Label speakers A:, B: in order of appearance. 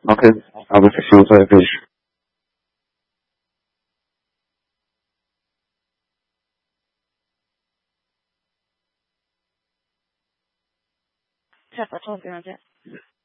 A: Okay, I will text you once I finish.
B: Certo, faccio un attimo.